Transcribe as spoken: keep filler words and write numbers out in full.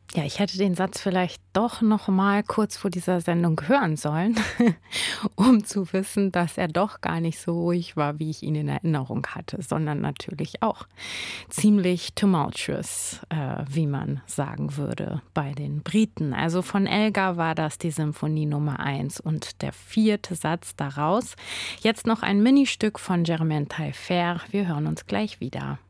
Ja, ich hätte den Satz vielleicht doch noch mal kurz vor dieser Sendung hören sollen, um zu wissen, dass er doch gar nicht so ruhig war, wie ich ihn in Erinnerung hatte, sondern natürlich auch ziemlich tumultuous, äh, wie man sagen würde bei den Briten. Also von Elgar war das die Symphonie Nummer eins und der vierte Satz daraus. Jetzt noch ein Ministück von Germaine Taillefer. Wir hören uns gleich wieder.